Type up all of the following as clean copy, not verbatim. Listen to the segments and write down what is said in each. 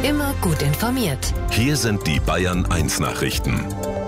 Immer gut informiert. Hier sind die Bayern 1 Nachrichten.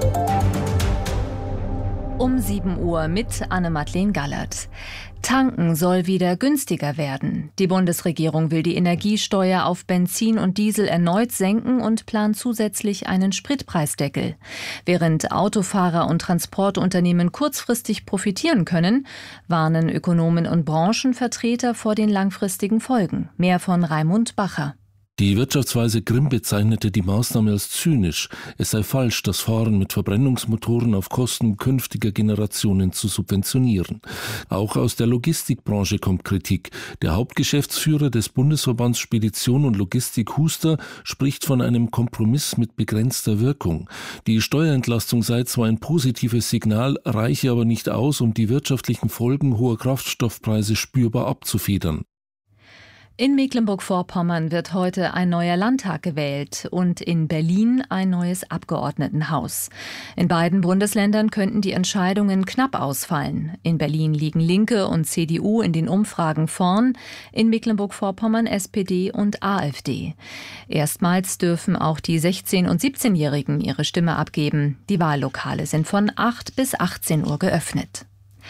Um 7 Uhr mit Anne-Madeleine Gallert. Tanken soll wieder günstiger werden. Die Bundesregierung will die Energiesteuer auf Benzin und Diesel erneut senken und plant zusätzlich einen Spritpreisdeckel. Während Autofahrer und Transportunternehmen kurzfristig profitieren können, warnen Ökonomen und Branchenvertreter vor den langfristigen Folgen. Mehr von Raimund Bacher. Die Wirtschaftsweise Grimm bezeichnete die Maßnahme als zynisch. Es sei falsch, das Fahren mit Verbrennungsmotoren auf Kosten künftiger Generationen zu subventionieren. Auch aus der Logistikbranche kommt Kritik. Der Hauptgeschäftsführer des Bundesverbands Spedition und Logistik Huster spricht von einem Kompromiss mit begrenzter Wirkung. Die Steuerentlastung sei zwar ein positives Signal, reiche aber nicht aus, um die wirtschaftlichen Folgen hoher Kraftstoffpreise spürbar abzufedern. In Mecklenburg-Vorpommern wird heute ein neuer Landtag gewählt und in Berlin ein neues Abgeordnetenhaus. In beiden Bundesländern könnten die Entscheidungen knapp ausfallen. In Berlin liegen Linke und CDU in den Umfragen vorn, in Mecklenburg-Vorpommern SPD und AfD. Erstmals dürfen auch die 16- und 17-Jährigen ihre Stimme abgeben. Die Wahllokale sind von 8 bis 18 Uhr geöffnet.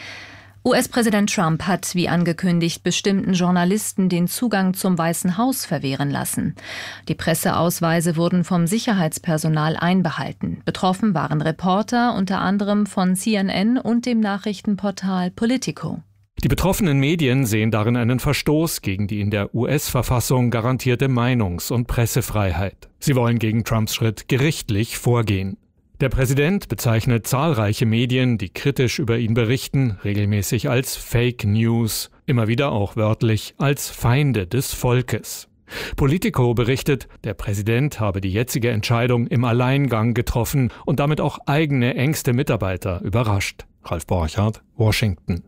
US-Präsident Trump hat, wie angekündigt, bestimmten Journalisten den Zugang zum Weißen Haus verwehren lassen. Die Presseausweise wurden vom Sicherheitspersonal einbehalten. Betroffen waren Reporter, unter anderem von CNN und dem Nachrichtenportal Politico. Die betroffenen Medien sehen darin einen Verstoß gegen die in der US-Verfassung garantierte Meinungs- und Pressefreiheit. Sie wollen gegen Trumps Schritt gerichtlich vorgehen. Der Präsident bezeichnet zahlreiche Medien, die kritisch über ihn berichten, regelmäßig als Fake News, immer wieder auch wörtlich als Feinde des Volkes. Politico berichtet, der Präsident habe die jetzige Entscheidung im Alleingang getroffen und damit auch eigene engste Mitarbeiter überrascht. Ralf Borchardt, Washington.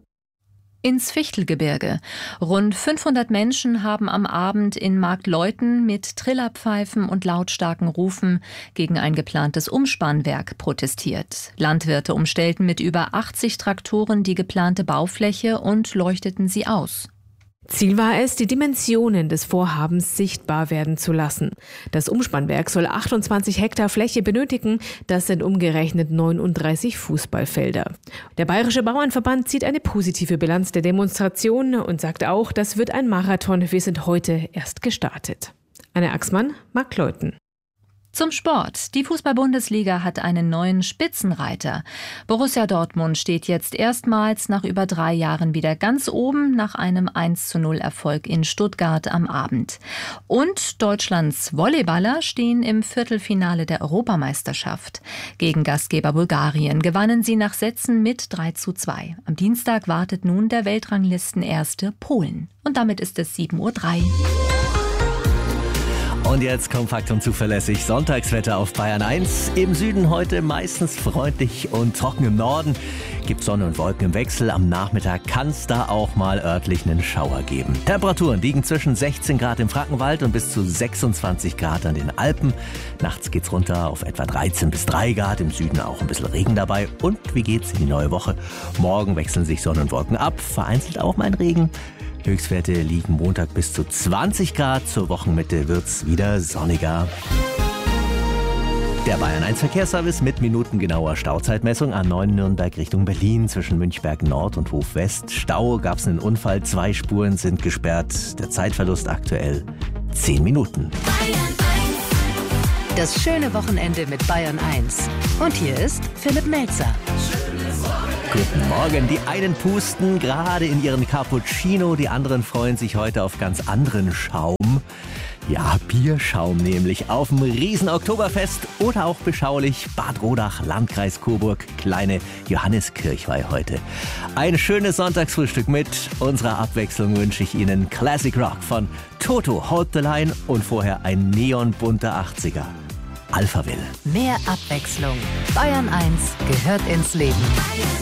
Ins Fichtelgebirge. Rund 500 Menschen haben am Abend in Marktleuthen mit Trillerpfeifen und lautstarken Rufen gegen ein geplantes Umspannwerk protestiert. Landwirte umstellten mit über 80 Traktoren die geplante Baufläche und leuchteten sie aus. Ziel war es, die Dimensionen des Vorhabens sichtbar werden zu lassen. Das Umspannwerk soll 28 Hektar Fläche benötigen. Das sind umgerechnet 39 Fußballfelder. Der Bayerische Bauernverband zieht eine positive Bilanz der Demonstration und sagt auch, das wird ein Marathon. Wir sind heute erst gestartet. Anne Axmann, Marktleuthen. Zum Sport. Die Fußball-Bundesliga hat einen neuen Spitzenreiter. Borussia Dortmund steht jetzt erstmals nach über 3 Jahren wieder ganz oben nach einem 1:0-Erfolg in Stuttgart am Abend. Und Deutschlands Volleyballer stehen im Viertelfinale der Europameisterschaft. Gegen Gastgeber Bulgarien gewannen sie nach Sätzen mit 3:2. Am Dienstag wartet nun der Weltranglistenerste Polen. Und damit ist es 7:03 Uhr. Und jetzt kompakt und zuverlässig Sonntagswetter auf Bayern 1. Im Süden heute meistens freundlich und trocken, im Norden gibt Sonne und Wolken im Wechsel. Am Nachmittag kann es da auch mal örtlich einen Schauer geben. Temperaturen liegen zwischen 16 Grad im Frankenwald und bis zu 26 Grad an den Alpen. Nachts geht's runter auf etwa 13 bis 3 Grad, im Süden auch ein bisschen Regen dabei. Und wie geht's in die neue Woche? Morgen wechseln sich Sonne und Wolken ab, vereinzelt auch mal ein Regen. Höchstwerte liegen Montag bis zu 20 Grad. Zur Wochenmitte wird's wieder sonniger. Der Bayern 1 Verkehrsservice mit minutengenauer Stauzeitmessung A9 Nürnberg Richtung Berlin zwischen Münchberg Nord und Hof West. Stau, gab's einen Unfall, 2 Spuren sind gesperrt. Der Zeitverlust aktuell 10 Minuten. Das schöne Wochenende mit Bayern 1. Und hier ist Philipp Melzer. Guten Morgen. Die einen pusten gerade in ihren Cappuccino, die anderen freuen sich heute auf ganz anderen Schaum. Ja, Bierschaum nämlich auf dem Riesen-Oktoberfest oder auch beschaulich Bad Rodach, Landkreis Coburg, kleine Johanneskirchweih heute. Ein schönes Sonntagsfrühstück mit unserer Abwechslung wünsche ich Ihnen Classic Rock von Toto, Hold the Line und vorher ein neonbunter 80er. Alphaville. Mehr Abwechslung. Bayern 1 gehört ins Leben.